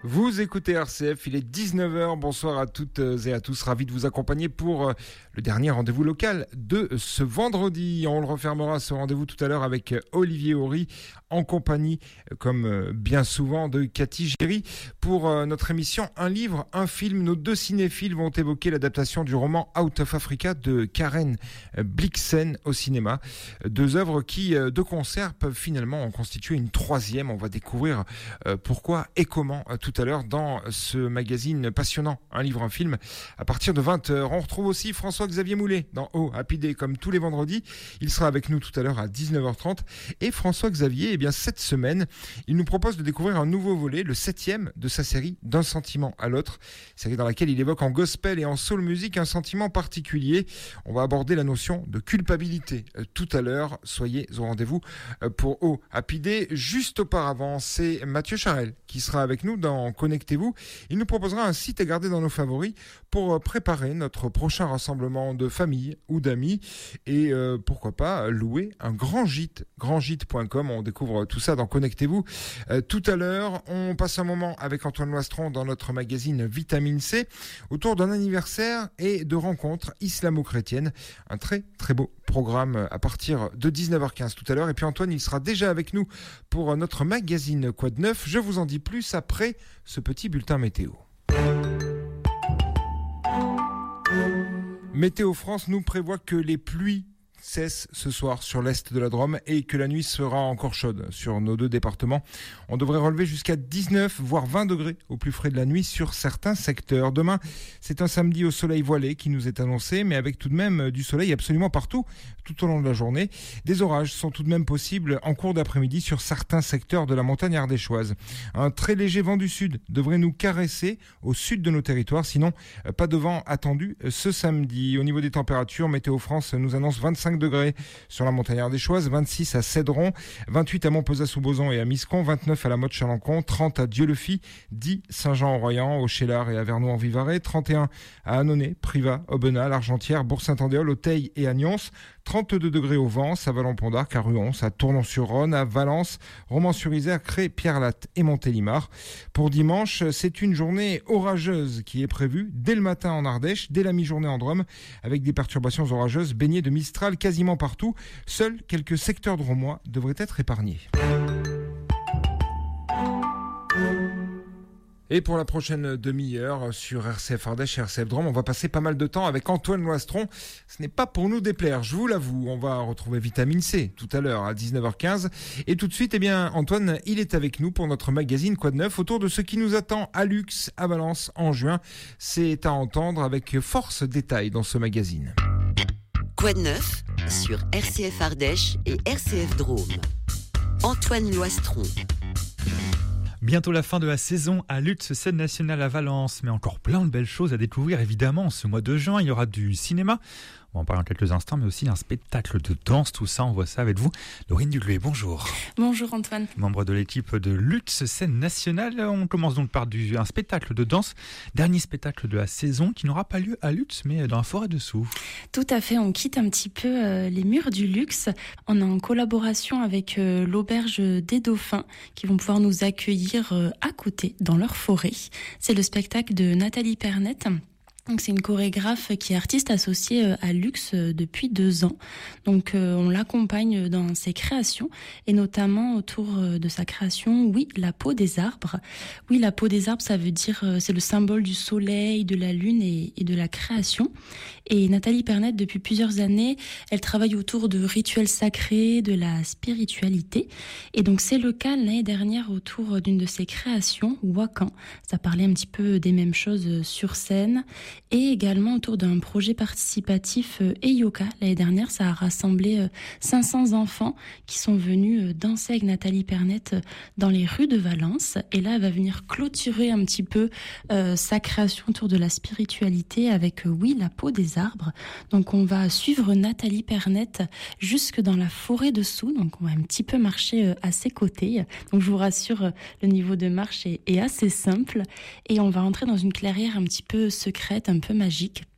Vous écoutez RCF, il est 19h, bonsoir à toutes et à tous, ravi de vous accompagner pour le dernier rendez-vous local de ce vendredi. On le refermera ce rendez-vous tout à l'heure avec Olivier Horry, en compagnie, comme bien souvent, de Cathy Géry, pour notre émission Un livre, un film. Nos deux cinéphiles vont évoquer l'adaptation du roman Out of Africa de Karen Blixen au cinéma. Deux œuvres qui, de concert, peuvent finalement en constituer une troisième. On va découvrir pourquoi et comment tout à l'heure dans ce magazine passionnant, Un livre, un film, à partir de 20h. On retrouve aussi François-Xavier Moulet dans Oh Happy Day, comme tous les vendredis. Il sera avec nous tout à l'heure à 19h30. Et François-Xavier, eh bien, cette semaine, il nous propose de découvrir un nouveau volet, le 7e de sa série D'un sentiment à l'autre, série dans laquelle il évoque en gospel et en soul music un sentiment particulier. On va aborder la notion de culpabilité tout à l'heure. Soyez au rendez-vous pour Oh Happy Day. Juste auparavant, c'est Mathieu Charel qui sera avec nous dans Connectez-vous. Il nous proposera un site à garder dans nos favoris pour préparer notre prochain rassemblement de famille ou d'amis et pourquoi pas louer un grand gîte, grandgîte.com. On découvre tout ça dans Connectez-vous. Tout à l'heure, on passe un moment avec Antoine Loistron dans notre magazine Vitamine C autour d'un anniversaire et de rencontres islamo-chrétiennes. Un très très beau programme à partir de 19h15 tout à l'heure. Et puis Antoine, il sera déjà avec nous pour notre magazine Quoi de neuf. Je vous en dis plus après ce petit bulletin météo. Météo France nous prévoit que les pluies cesse ce soir sur l'est de la Drôme et que la nuit sera encore chaude sur nos deux départements. On devrait relever jusqu'à 19 voire 20 degrés au plus frais de la nuit sur certains secteurs. Demain, c'est un samedi au soleil voilé qui nous est annoncé, mais avec tout de même du soleil absolument partout tout au long de la journée. Des orages sont tout de même possibles en cours d'après-midi sur certains secteurs de la montagne ardéchoise. Un très léger vent du sud devrait nous caresser au sud de nos territoires, sinon pas de vent attendu ce samedi. Au niveau des températures, Météo France nous annonce 25 degrés sur la montagne ardéchoise, 26 à Cédron, 28 à Montpezat-sous-Bozon et à Miscon, 29 à la Motte-Chalancon, 30 à Dieu-le-Fy, 10 Saint-Jean-en-Royan, au Chélard et à Vernoux-en-Vivarais, 31 à Annonay, Privas, Aubenas, l'Argentière, Bourg-Saint-Andéol, Auteuil et à Nyons, 32 degrés au Vence, à Vallon-Pont-d'Arc, à Ruons, à Tournon-sur-Rhône, à Valence, Romans-sur-Isère, Cré, Pierre-Latte et Montélimar. Pour dimanche, c'est une journée orageuse qui est prévue dès le matin en Ardèche, dès la mi-journée en Drôme, avec des perturbations orageuses baignées de Mistral quasiment partout. Seuls quelques secteurs drômois devraient être épargnés. Et pour la prochaine demi-heure sur RCF Ardèche et RCF Drôme, on va passer pas mal de temps avec Antoine Loistron. Ce n'est pas pour nous déplaire, je vous l'avoue. On va retrouver Vitamine C tout à l'heure à 19h15. Et tout de suite, eh bien, Antoine, il est avec nous pour notre magazine Quoi de neuf autour de ce qui nous attend à Lux, à Valence, en juin. C'est à entendre avec force détail dans ce magazine. Quoi de neuf sur RCF Ardèche et RCF Drôme. Antoine Loistron. Bientôt la fin de la saison à Lutz, scène nationale à Valence, mais encore plein de belles choses à découvrir évidemment. Ce mois de juin, il y aura du cinéma, on va en parler en quelques instants, mais aussi un spectacle de danse, tout ça, on voit ça avec vous. Laurine Dugluet, bonjour. Bonjour Antoine. Membre de l'équipe de Lutz, scène nationale, on commence donc par un spectacle de danse, dernier spectacle de la saison qui n'aura pas lieu à Lutz, mais dans la forêt dessous. Tout à fait, on quitte un petit peu les murs du luxe. On est en collaboration avec l'auberge des Dauphins qui vont pouvoir nous accueillir à côté, dans leur forêt. C'est le spectacle de Nathalie Pernette. Donc c'est une chorégraphe qui est artiste associée à Lux depuis 2 ans. Donc on l'accompagne dans ses créations et notamment autour de sa création Oui, la peau des arbres. Oui, la peau des arbres, ça veut dire c'est le symbole du soleil, de la lune et de la création. Et Nathalie Pernette, depuis plusieurs années, elle travaille autour de rituels sacrés, de la spiritualité. Et donc c'est le cas l'année dernière autour d'une de ses créations, Wakan. Ça parlait un petit peu des mêmes choses sur scène. Et également autour d'un projet participatif Eyoka. L'année dernière, ça a rassemblé 500 enfants qui sont venus danser avec Nathalie Pernette dans les rues de Valence. Et là, elle va venir clôturer un petit peu sa création autour de la spiritualité avec Oui, la peau des arbres. Donc on va suivre Nathalie Pernette jusque dans la forêt dessous. Donc on va un petit peu marcher à ses côtés. Donc je vous rassure, le niveau de marche est assez simple. Et on va entrer dans une clairière un petit peu secrète, un peu magique.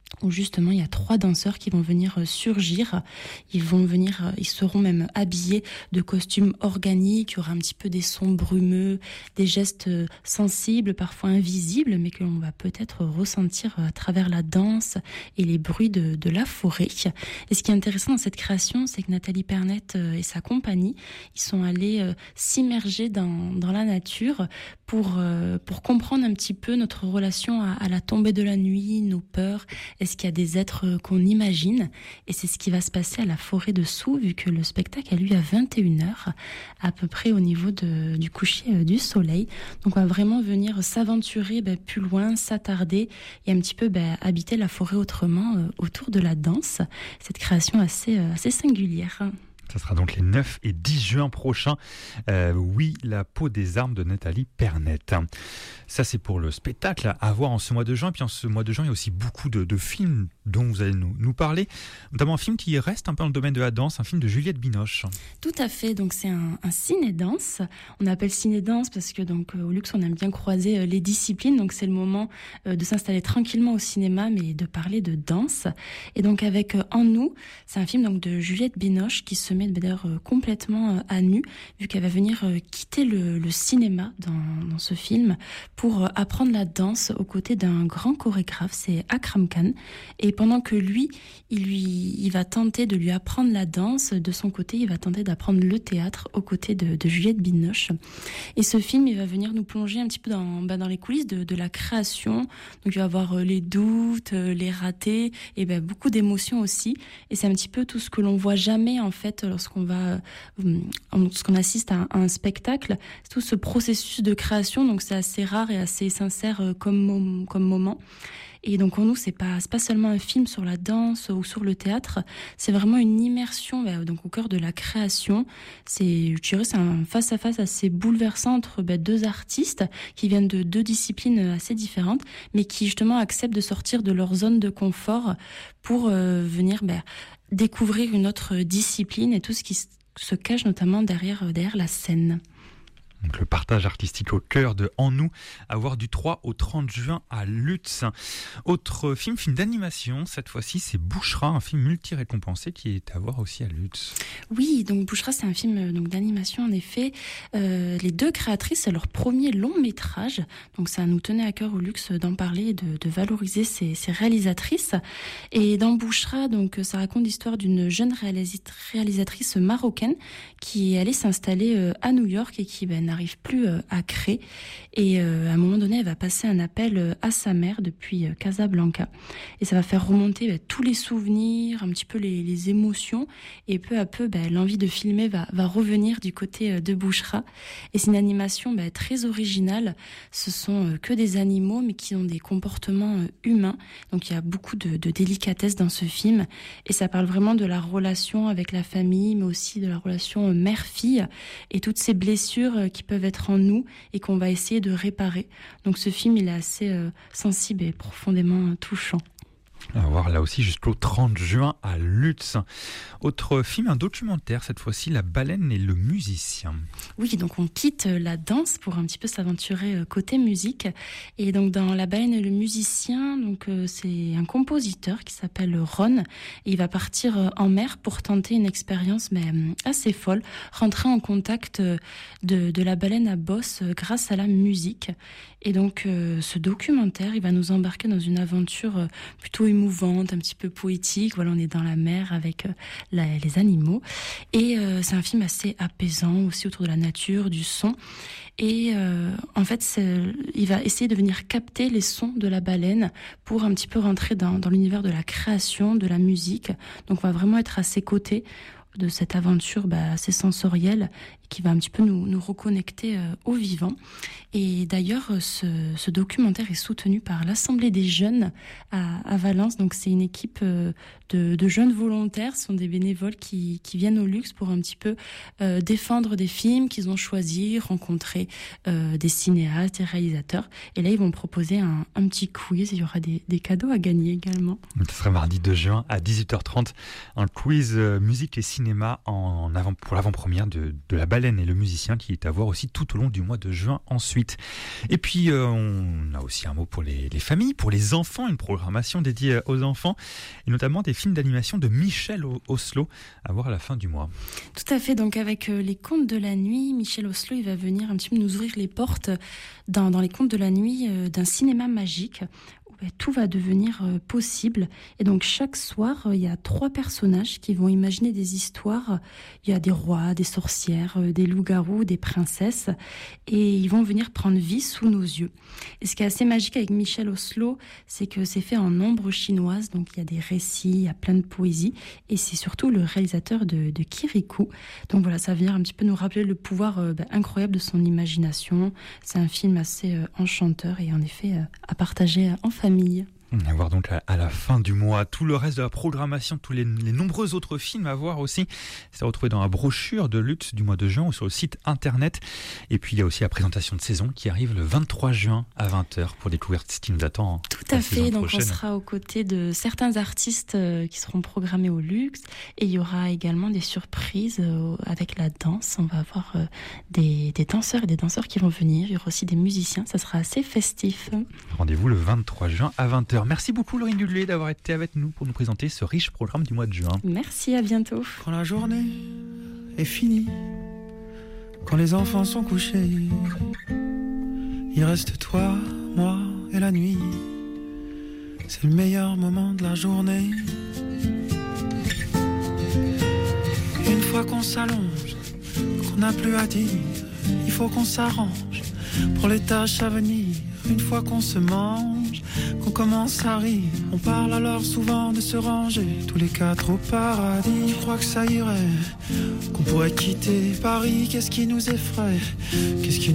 où justement il y a 3 danseurs qui vont venir surgir. Ils seront même habillés de costumes organiques. Il y aura un petit peu des sons brumeux, des gestes sensibles, parfois invisibles, mais que l'on va peut-être ressentir à travers la danse et les bruits de la forêt. Et ce qui est intéressant dans cette création, c'est que Nathalie Pernette et sa compagnie, ils sont allés s'immerger dans la nature pour comprendre un petit peu notre relation à la tombée de la nuit, nos peurs. Est-ce qu'il y a des êtres qu'on imagine? Et c'est ce qui va se passer à la forêt de Soue, vu que le spectacle a lieu à 21h, à peu près au niveau du coucher du soleil. Donc on va vraiment venir s'aventurer plus loin, s'attarder et un petit peu habiter la forêt autrement autour de la danse. Cette création assez singulière. Ça sera donc les 9 et 10 juin prochains. Oui, la peau des armes de Nathalie Pernette. Ça, c'est pour le spectacle à voir en ce mois de juin. Puis en ce mois de juin, il y a aussi beaucoup de films dont vous allez nous parler. Notamment un film qui reste un peu dans le domaine de la danse, un film de Juliette Binoche. Tout à fait. Donc c'est un ciné-danse. On appelle ciné-danse parce que donc au Luxe, on aime bien croiser les disciplines. Donc c'est le moment de s'installer tranquillement au cinéma, mais de parler de danse. Et donc avec En nous, c'est un film donc de Juliette Binoche qui se met d'ailleurs complètement à nu, vu qu'elle va venir quitter le cinéma dans ce film pour apprendre la danse aux côtés d'un grand chorégraphe, c'est Akram Khan. Et pendant que lui, il va tenter de lui apprendre la danse, de son côté, il va tenter d'apprendre le théâtre aux côtés de Juliette Binoche. Et ce film, il va venir nous plonger un petit peu dans les coulisses de la création. Donc il va y avoir les doutes, les ratés, et beaucoup d'émotions aussi. Et c'est un petit peu tout ce que l'on voit jamais en fait lorsqu'on assiste à un spectacle. C'est tout ce processus de création, donc c'est assez rare et assez sincère comme moment. Et donc, en nous, c'est pas seulement un film sur la danse ou sur le théâtre, c'est vraiment une immersion donc au cœur de la création. C'est un face-à-face assez bouleversant entre deux artistes qui viennent de 2 disciplines assez différentes, mais qui justement acceptent de sortir de leur zone de confort pour venir découvrir une autre discipline et tout ce qui se cache notamment derrière la scène. Donc le partage artistique au cœur de En nous, à voir du 3 au 30 juin à Lutz. Autre film d'animation, cette fois-ci c'est Bouchra, un film multi-récompensé qui est à voir aussi à Lutz. Oui, donc Bouchra c'est un film d'animation en effet. Les 2 créatrices, c'est leur premier long métrage, donc ça nous tenait à cœur au Luxe d'en parler et de valoriser ces réalisatrices. Et dans Bouchra, donc ça raconte l'histoire d'une jeune réalisatrice marocaine qui est allée s'installer à New York et qui n'arrive plus à créer. Et à un moment donné, elle va passer un appel à sa mère depuis Casablanca. Et ça va faire remonter tous les souvenirs, un petit peu les émotions. Et peu à peu, l'envie de filmer va revenir du côté de Bouchra. Et c'est une animation très originale. Ce sont que des animaux, mais qui ont des comportements humains. Donc il y a beaucoup de délicatesse dans ce film. Et ça parle vraiment de la relation avec la famille, mais aussi de la relation mère-fille. Et toutes ces blessures qui peuvent être en nous et qu'on va essayer de réparer. Donc ce film, il est assez sensible et profondément touchant. On va voir là aussi jusqu'au 30 juin à Lutz. Autre film, un documentaire, cette fois-ci, La baleine et le musicien. Oui, donc on quitte la danse pour un petit peu s'aventurer côté musique. Et donc dans La baleine et le musicien, donc c'est un compositeur qui s'appelle Ron. Et il va partir en mer pour tenter une expérience assez folle, rentrer en contact de la baleine à bosse grâce à la musique. Et donc ce documentaire, il va nous embarquer dans une aventure plutôt émouvante, un petit peu poétique. Voilà, on est dans la mer avec les animaux. Et c'est un film assez apaisant aussi autour de la nature, du son. Et en fait, il va essayer de venir capter les sons de la baleine pour un petit peu rentrer dans l'univers de la création, de la musique. Donc on va vraiment être à ses côtés de cette aventure assez sensorielle qui va un petit peu nous reconnecter au vivant. Et d'ailleurs, ce documentaire est soutenu par l'Assemblée des jeunes à Valence. Donc c'est une équipe de jeunes volontaires, ce sont des bénévoles qui viennent au Luxe pour un petit peu défendre des films qu'ils ont choisis, rencontrer des cinéastes, des réalisateurs. Et là, ils vont proposer un petit quiz. Il y aura des cadeaux à gagner également. Ce sera mardi 2 juin à 18h30, un quiz musique et cinéma pour l'avant-première de La baleine Baleine et le musicien qui est à voir aussi tout au long du mois de juin ensuite. Et puis on a aussi un mot pour les familles, pour les enfants, une programmation dédiée aux enfants et notamment des films d'animation de Michel Oslo à voir à la fin du mois. Tout à fait, donc avec les contes de la nuit, Michel Oslo il va venir un petit peu nous ouvrir les portes dans les contes de la nuit d'un cinéma magique. Tout va devenir possible. Et donc chaque soir, il y a 3 personnages qui vont imaginer des histoires. Il y a des rois, des sorcières, des loups-garous, des princesses. Et ils vont venir prendre vie sous nos yeux. Et ce qui est assez magique avec Michel Oslo, c'est que c'est fait en ombre chinoise. Donc il y a des récits, il y a plein de poésie. Et c'est surtout le réalisateur de Kirikou. Donc voilà, ça va venir un petit peu nous rappeler le pouvoir incroyable de son imagination. C'est un film assez enchanteur et en effet à partager en famille. À voir donc à la fin du mois. Tout le reste de la programmation, tous les nombreux autres films à voir aussi, c'est retrouvé dans la brochure de Lutz du mois de juin ou sur le site internet. Et puis il y a aussi la présentation de saison qui arrive le 23 juin à 20h pour découvrir ce qui nous attend. Tout à fait, donc on sera aux côtés de certains artistes qui seront programmés au Luxe et il y aura également des surprises avec la danse. On va avoir des danseurs et des danseurs qui vont venir, il y aura aussi des musiciens, ça sera assez festif. Rendez-vous le 23 juin à 20h. Merci beaucoup Laurine Dudlé d'avoir été avec nous pour nous présenter ce riche programme du mois de juin. Merci, à bientôt. Quand la journée est finie, quand les enfants sont couchés, il reste toi, moi et la nuit. C'est le meilleur moment de la journée. Une fois qu'on s'allonge, qu'on n'a plus à dire, il faut qu'on s'arrange pour les tâches à venir. Une fois qu'on se mange, qu'on commence à rire, on parle alors souvent de se ranger, tous les 4 au paradis. Je crois que ça irait, qu'on pourrait quitter Paris. Qu'est-ce qui nous effraie? Qu'est-ce qui